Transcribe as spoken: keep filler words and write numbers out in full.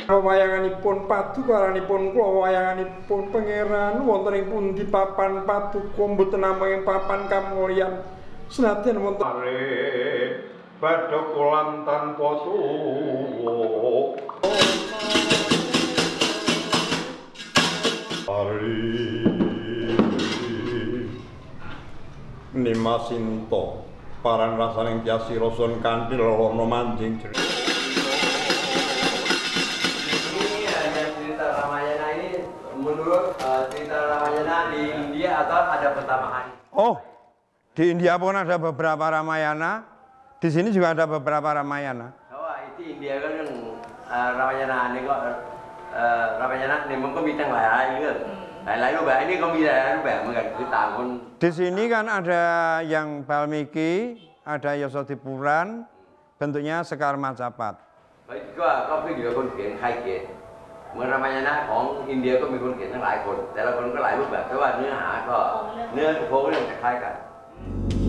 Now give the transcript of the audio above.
Wayanganipun Paduka wayanganipun kula wayanganipun pangeran wonten ing pundi papan Paduka mboten namung papan kamulyan senadyan wonten Bathaka lan tanpa suwuk Ari Nimasinta parang rasaning tiasi rason kanthi lelana manjing menurut uh, cerita Ramayana di India atau ada pertambahan? Oh, di India pun ada beberapa Ramayana. Di sini juga ada beberapa Ramayana. Oh, itu India kan uh, Ramayana ini kok uh, Ramayana ini mungkin bintang lain kan. Lain-lain lu ini kok bisa lu bahkan ke tahun. Di sini kan ada yang Valmiki, ada Yasodipuran, bentuknya Sekar Macapat. Baik, kok kok video kon ken khai ken. เมื่อ Ramayana ของอินเดียก็มีคนเขียนทั้งหลายคนแต่ละคนก็หลายรูปแบบแต่ว่าเนื้อหาก็เนื้อโครงเรื่องคล้ายๆกัน